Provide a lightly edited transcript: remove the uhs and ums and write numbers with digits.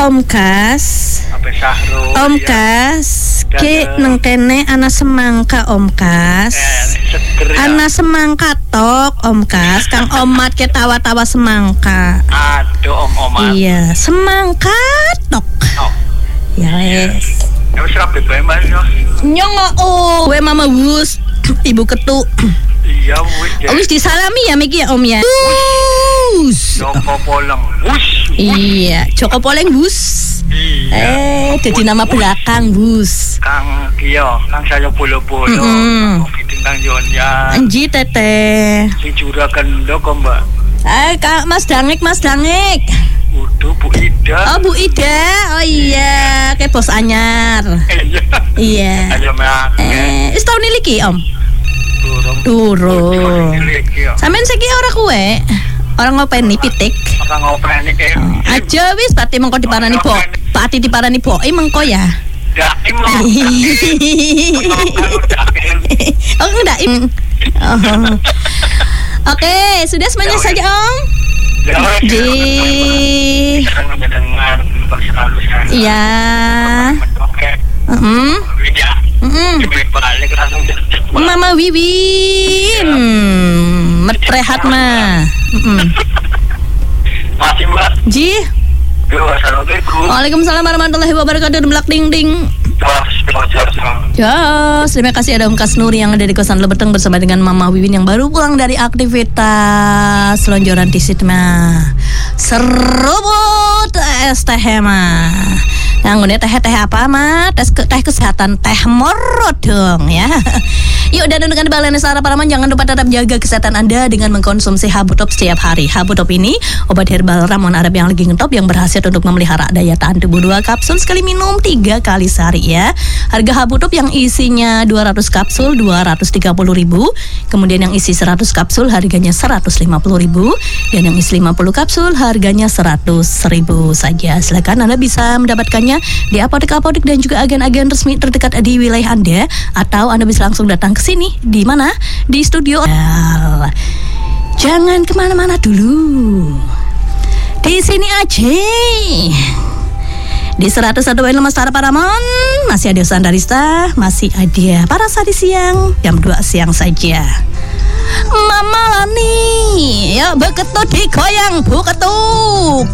Om Kas. Apa Sahrul? Om Kas, ki nang kene ana semangka Om Kas. Seger ya. Ana semangka tok Om Kas, Kang Omat ke tawa-tawa semangka. Aduh Om. Iya, semangka tok. Oh. Ya wes. Ya wis rapi bae Mas yo. Nyong we mama wus, Ibu Ketu. Iya wis. Wis disalami ya Miki ya Om ya. Wus. Joko Poleng. Wus. Iya, Joko Poleng Bus. Iya. Jadi nama belakang Bus. Kang saya bolo-bolo. Bintang Yonya. Anji teteh. Sing juragan lho kok Mbak. Kak Mas Dangik. Udah Bu Ida. Oh Bu Ida. Oh iya, kayak bos anyar. Iya. Ayo Mak. Wis tau niliki Om? Durung. Sampeyan saiki ora kuwe. Orang ngopeni pitik. Orang ngopeni aja wis berarti mengko diparani Bok. Pati diparani Bok mengko ya. Daim. Oh enggak. Oke, sudah semuanya saja Om. Iya. Mama Wiwin. Metrehat mah. Masih Mbak. Ji. Waalaikumsalam warahmatullahi wabarakatuh. Belak ding ding. Ya, terima kasih ada Om Kas Nuri yang ada di kosan Lebeteng bersama dengan Mama Wiwin yang baru pulang dari aktivitas selonjoran di Sitma. Seruput es teh mah. Nanggunnya teh apa mah? Teh kesehatan teh moro dong ya. Yuk dan dengan Balai Nusara Paraman, jangan lupa tetap jaga kesehatan Anda dengan mengkonsumsi Habutop setiap hari. Habutop ini obat herbal ramuan Arab yang lagi ngetop yang berhasil untuk memelihara daya tahan tubuh. 2 kapsul sekali minum 3 kali sehari ya. Harga Habutop yang isinya 200 kapsul 230.000. Kemudian yang isi 100 kapsul harganya 150.000 dan yang isi 50 kapsul harganya 100.000 saja. Silakan Anda bisa mendapatkannya di apotek-apotek dan juga agen-agen resmi terdekat di wilayah Anda, atau Anda bisa langsung datang ke sini. Di mana? Di studio. Jangan kemana-mana dulu. Di sini aja. Di 101.5 Nusantara Paramon masih ada Sandarista, masih ada Para Sadi Siang jam 2 siang saja. Mama Lani, ya beketu digoyang Bu Ketuk.